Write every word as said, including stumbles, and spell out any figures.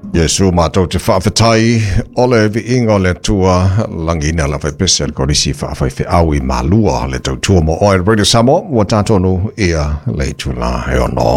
Yesu matou te whaafetai ole vi ingo le tua langina la whai pese al korisi whaafai whi au I malua le tau tua mo oe Radio Samo wa tātonu ia le tula he ono.